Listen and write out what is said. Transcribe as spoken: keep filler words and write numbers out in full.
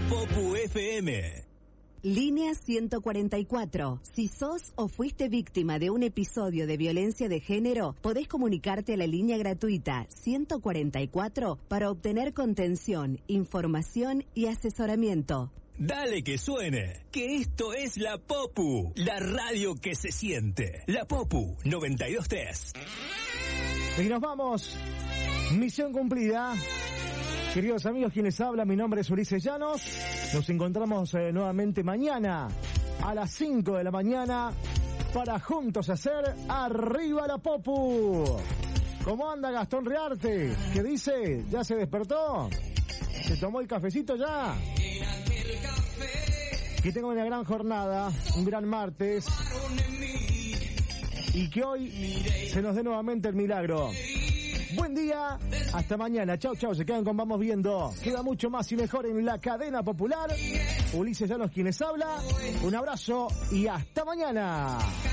Popu F M. Línea ciento cuarenta y cuatro. Si sos o fuiste víctima de un episodio de violencia de género, podés comunicarte a la línea gratuita ciento cuarenta y cuatro para obtener contención, información y asesoramiento. Dale que suene, que esto es la Popu, la radio que se siente. La Popu noventa y dos tres. Y nos vamos. Misión cumplida. Queridos amigos, quienes hablan, mi nombre es Ulises Llanos. Nos encontramos eh, nuevamente mañana a las cinco de la mañana para juntos hacer Arriba la Popu. ¿Cómo anda Gastón Rearte? ¿Qué dice? ¿Ya se despertó? ¿Se tomó el cafecito ya? Que tenga una gran jornada, un gran martes. Y que hoy se nos dé nuevamente el milagro. Buen día, hasta mañana. Chau, chau, se quedan con Vamos Viendo. Queda mucho más y mejor en la cadena popular. Ulises Llanos quienes habla. Un abrazo y hasta mañana.